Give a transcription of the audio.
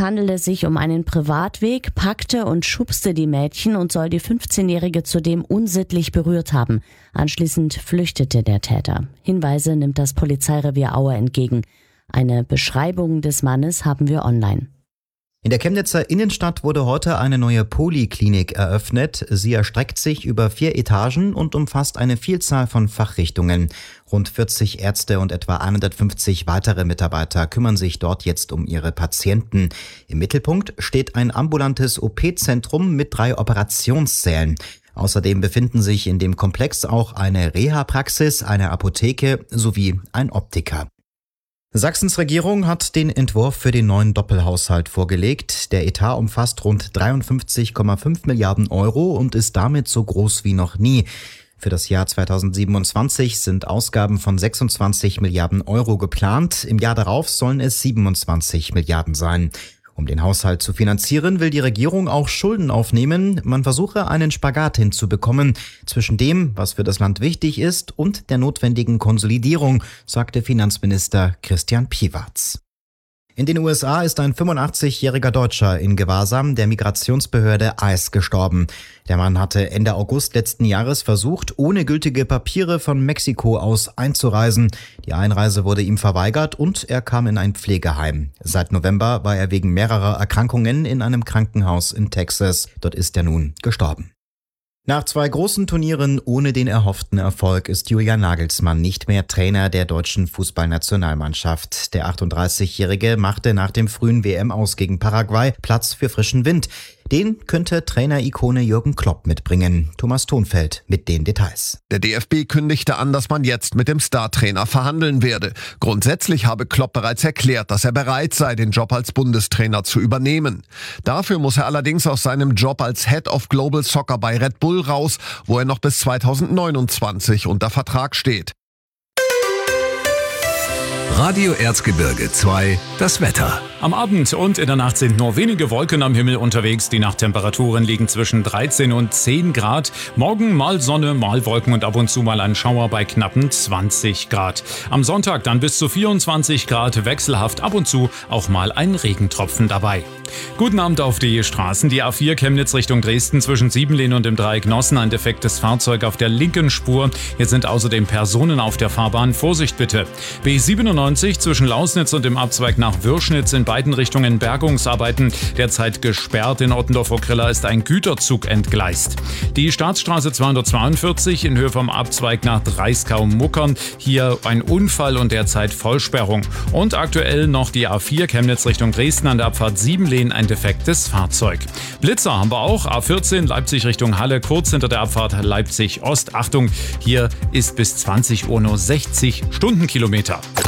handele sich um einen Privatweg, packte und schubste die Mädchen und soll die 15-Jährige zudem unsittlich berührt haben. Anschließend flüchtete der Täter. Hinweise nimmt das Polizeirevier Aue entgegen. Eine Beschreibung des Mannes haben wir online. In der Chemnitzer Innenstadt wurde heute eine neue Poliklinik eröffnet. Sie erstreckt sich über 4 Etagen und umfasst eine Vielzahl von Fachrichtungen. Rund 40 Ärzte und etwa 150 weitere Mitarbeiter kümmern sich dort jetzt um ihre Patienten. Im Mittelpunkt steht ein ambulantes OP-Zentrum mit 3 Operationssälen. Außerdem befinden sich in dem Komplex auch eine Reha-Praxis, eine Apotheke sowie ein Optiker. Sachsens Regierung hat den Entwurf für den neuen Doppelhaushalt vorgelegt. Der Etat umfasst rund 53,5 Milliarden Euro und ist damit so groß wie noch nie. Für das Jahr 2027 sind Ausgaben von 26 Milliarden Euro geplant. Im Jahr darauf sollen es 27 Milliarden sein. Um den Haushalt zu finanzieren, will die Regierung auch Schulden aufnehmen. Man versuche, einen Spagat hinzubekommen zwischen dem, was für das Land wichtig ist, und der notwendigen Konsolidierung, sagte Finanzminister Christian Piwarz. In den USA ist ein 85-jähriger Deutscher in Gewahrsam der Migrationsbehörde ICE gestorben. Der Mann hatte Ende August letzten Jahres versucht, ohne gültige Papiere von Mexiko aus einzureisen. Die Einreise wurde ihm verweigert und er kam in ein Pflegeheim. Seit November war er wegen mehrerer Erkrankungen in einem Krankenhaus in Texas. Dort ist er nun gestorben. Nach 2 großen Turnieren ohne den erhofften Erfolg ist Julian Nagelsmann nicht mehr Trainer der deutschen Fußballnationalmannschaft. Der 38-Jährige machte nach dem frühen WM-Aus gegen Paraguay Platz für frischen Wind. Den könnte Trainer-Ikone Jürgen Klopp mitbringen. Thomas Thonfeld mit den Details. Der DFB kündigte an, dass man jetzt mit dem Startrainer verhandeln werde. Grundsätzlich habe Klopp bereits erklärt, dass er bereit sei, den Job als Bundestrainer zu übernehmen. Dafür muss er allerdings aus seinem Job als Head of Global Soccer bei Red Bull raus, wo er noch bis 2029 unter Vertrag steht. Radio Erzgebirge 2, das Wetter. Am Abend und in der Nacht sind nur wenige Wolken am Himmel unterwegs. Die Nachttemperaturen liegen zwischen 13 und 10 Grad. Morgen mal Sonne, mal Wolken und ab und zu mal ein Schauer bei knappen 20 Grad. Am Sonntag dann bis zu 24 Grad, wechselhaft, ab und zu auch mal ein Regentropfen dabei. Guten Abend auf die Straßen. Die A4 Chemnitz Richtung Dresden zwischen Siebenlehn und dem Dreieck Nossen. Ein defektes Fahrzeug auf der linken Spur. Jetzt sind außerdem Personen auf der Fahrbahn. Vorsicht bitte. B97 zwischen Lausnitz und dem Abzweig nach Würschnitz in beiden Richtungen Bergungsarbeiten. Derzeit gesperrt. In Ottendorf-Okrilla ist ein Güterzug entgleist. Die Staatsstraße 242 in Höhe vom Abzweig nach Dreiskau-Muckern. Hier ein Unfall und derzeit Vollsperrung. Und aktuell noch die A4 Chemnitz Richtung Dresden an der Abfahrt Siebenlehn ein defektes Fahrzeug. Blitzer haben wir auch. A14 Leipzig Richtung Halle kurz hinter der Abfahrt Leipzig Ost. Achtung, hier ist bis 20 Uhr nur 60 Stundenkilometer.